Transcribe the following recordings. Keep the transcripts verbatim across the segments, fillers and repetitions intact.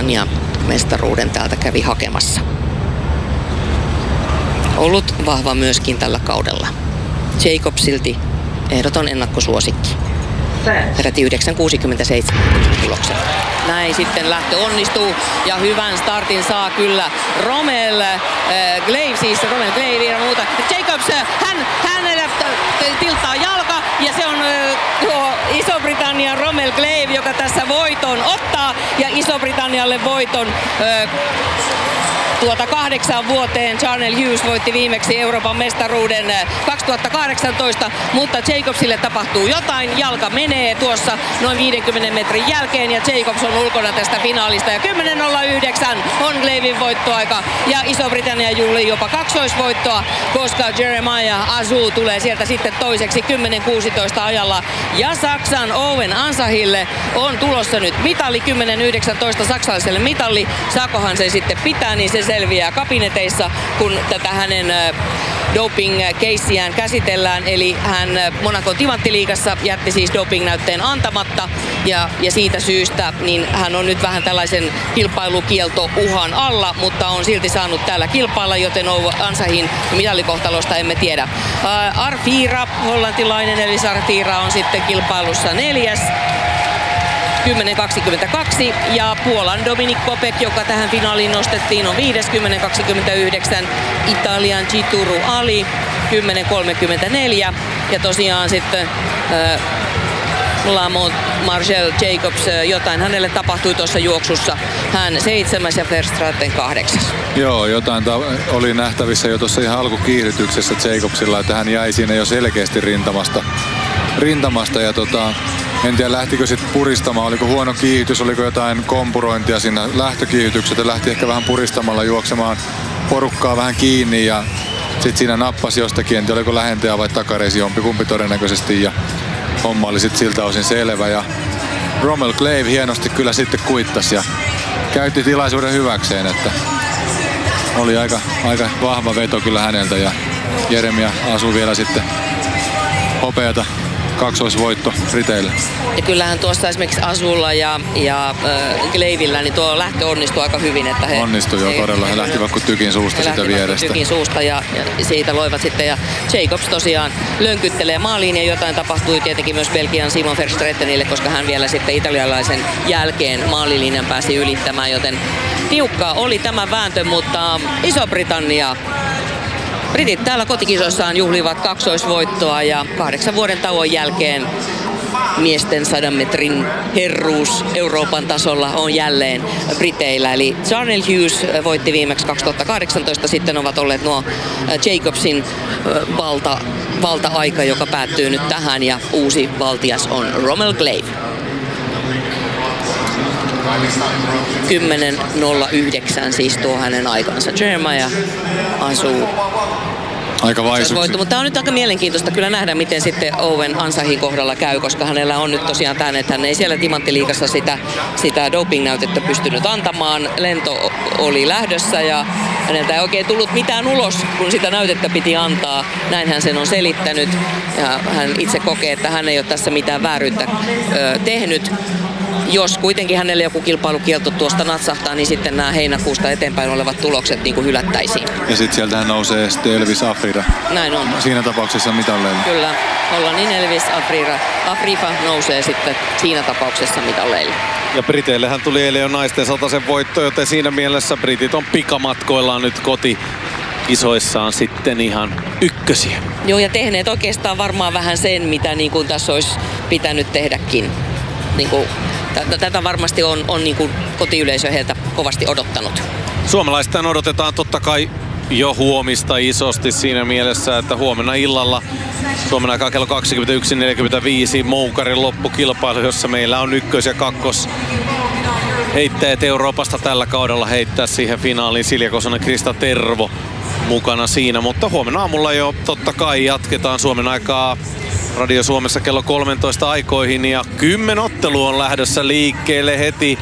Iso-Britannia mestaruuden täältä kävi hakemassa. Ollut vahva myöskin tällä kaudella. Jacob silti ehdoton ennakkosuosikki. Heräti yhdeksän kuusikymmentäseitsemän tuloksen. Näin sitten lähtö onnistuu ja hyvän startin saa kyllä Rommel äh, Glave, siis Rommel Glave ja muuta. Jacobs, hän, hänelle tiltaa jalka ja se on äh, tuo Iso-Britannian Rommel Glave, joka tässä voiton ottaa ja Iso-Britannialle voiton äh, tuota kahdeksan vuoteen. Charnel Hughes voitti viimeksi Euroopan mestaruuden kaksituhattakahdeksantoista, mutta Jacobsille tapahtuu jotain. Jalka menee tuossa noin viidenkymmenen metrin jälkeen ja Jacobs on ulkona tästä finaalista. Ja kymmenen nolla yhdeksän on Glavin voittoaika ja Iso-Britannia juhlii jopa kaksoisvoittoa, koska Jeremiah Azu tulee sieltä sitten toiseksi kymmenen kuusitoista ajalla. Ja Saksan Owen Ansahille on tulossa nyt mitali, kymmenen yhdeksäntoista saksalaiselle mitali. Saakohan se sitten pitää, niin se selviää kabineteissa, kun tätä hänen doping-keissiään käsitellään. Eli hän Monacon timanttiliigassa jätti siis doping-näytteen antamatta ja, ja siitä syystä niin hän on nyt vähän tällaisen kilpailukieltouhan alla, mutta on silti saanut täällä kilpailla, joten Ansahin mitalikohtalosta emme tiedä. Uh, Arfira, hollantilainen, eli Arfira on sitten kilpailussa neljäs. kymmenen kaksikymmentäkaksi ja Puolan Dominik Kopek, joka tähän finaaliin nostettiin, on viides kymmenen kaksikymmentäyhdeksän. Italian Chituru Ali kymmenen kolmekymmentäneljä ja tosiaan sitten äh, Lamont Marcel Jacobs, jotain hänelle tapahtui tuossa juoksussa. Hän seitsemäs ja Verstraeten kahdeksas. Joo, jotain ta- oli nähtävissä jo tuossa ihan alkukiihdytyksessä Jacobsilla, että hän jäi siinä jo selkeästi rintamasta. rintamasta ja tota, en tiedä lähtikö sitten puristamaan, oliko huono kiihdytys, oliko jotain kompurointia siinä lähtökiihdytykset, lähti ehkä vähän puristamalla juoksemaan porukkaa vähän kiinni ja sitten siinä nappasi jostakin, en tiedä oliko lähentäjä vai takareisi jompikumpi todennäköisesti ja homma oli sitten siltä osin selvä ja Rommel Glave hienosti kyllä sitten kuittasi ja käytti tilaisuuden hyväkseen, että oli aika, aika vahva veto kyllä häneltä ja Jeremia asui vielä sitten hopeata kaksoisvoitto Briteille. Ja kyllähän tuossa esimerkiksi Azulla ja, ja äh, Glavilla, niin tuo lähtö onnistui aika hyvin. Että he, onnistui jo todella. He lähtivät kuin tykin suusta sitä vierestä. tykin suusta ja, ja siitä loivat sitten. Ja Jacobs tosiaan lönkyttelee maaliin ja jotain tapahtui tietenkin myös Belgian Simon Verstraetenille, koska hän vielä sitten italialaisen jälkeen maalilinjan pääsi ylittämään, joten tiukkaa oli tämä vääntö, mutta Iso-Britannia Britit täällä kotikisoissaan juhlivat kaksoisvoittoa ja kahdeksan vuoden tauon jälkeen miesten sadan metrin herruus Euroopan tasolla on jälleen Briteillä. Eli Charnel Hughes voitti viimeksi kaksituhattakahdeksantoista, sitten ovat olleet nuo Jacobsin valta, valta-aika, joka päättyy nyt tähän ja uusi valtias on Rommel Glave. kymmenen nolla yhdeksän siis tuo hänen aikansa. Jeremiah asuu. Aika vaisuksi. Mutta tämä on nyt aika mielenkiintoista kyllä nähdä, miten sitten Owen Ansahin kohdalla käy, koska hänellä on nyt tosiaan tämä, että hän ei siellä timanttiliigassa sitä, sitä doping-näytettä pystynyt antamaan. Lento oli lähdössä ja häneltä ei oikein tullut mitään ulos, kun sitä näytettä piti antaa. Näin hän sen on selittänyt ja hän itse kokee, että hän ei ole tässä mitään vääryyttä ö, tehnyt. Jos kuitenkin hänelle joku kilpailukielto tuosta natsahtaa, niin sitten nämä heinäkuusta eteenpäin olevat tulokset niin kuin hylättäisiin. Ja sitten sieltähän nousee sitten Elvis Afrira. Näin on. Siinä tapauksessa mitalleille. Kyllä, Hollannin Elvis Afrira. Afrifa nousee sitten siinä tapauksessa mitalleille. Ja Briteillehän tuli eilen jo naisten satasen voitto, joten siinä mielessä britit on pikamatkoillaan nyt koti kisoissaan sitten ihan ykkösiä. Joo, ja tehneet oikeastaan varmaan vähän sen, mitä niin kuin tässä olisi pitänyt tehdäkin. Niin kuin tätä varmasti on, on niin kuin kotiyleisö heiltä kovasti odottanut. Suomalaisten odotetaan totta kai jo huomista isosti siinä mielessä, että huomenna illalla Suomen aikaa kello kaksikymmentäyksi neljäkymmentäviisi Moukarin loppukilpailu, jossa meillä on ykkös- ja kakkos heittäjät Euroopasta tällä kaudella heittää siihen finaaliin. Silja Kosonen, Krista Tervo mukana siinä, mutta huomenna aamulla jo totta kai jatketaan Suomen aikaa Radio Suomessa kello kolmetoista aikoihin ja kymmen ottelu on lähdössä liikkeelle heti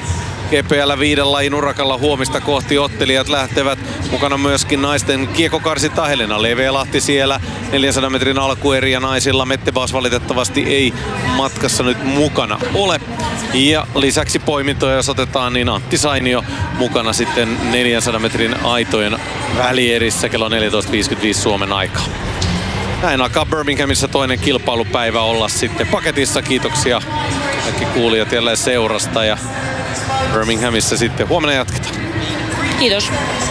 G P L viiden lajin urakalla huomista kohti ottelijat lähtevät. Mukana myöskin naisten kiekkokarsita Helena Levelahti siellä. neljänsadan metrin alkueri ja naisilla Mettebaas valitettavasti ei matkassa nyt mukana ole. Ja lisäksi poimintoja jos otetaan, niin Antti Sainio mukana sitten neljänsadan metrin aitojen välierissä kello neljätoista viisikymmentäviisi Suomen aikaa. Näin alkaa Birminghamissa toinen kilpailupäivä olla sitten paketissa. Kiitoksia kaikki kuulijat jälleen seurasta ja Birminghamissa sitten huomenna jatketaan. Kiitos.